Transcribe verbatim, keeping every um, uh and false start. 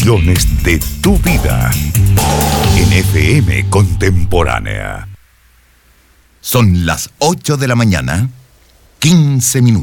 Canciones de tu vida en F M Contemporánea. Son las ocho de la mañana, quince minutos.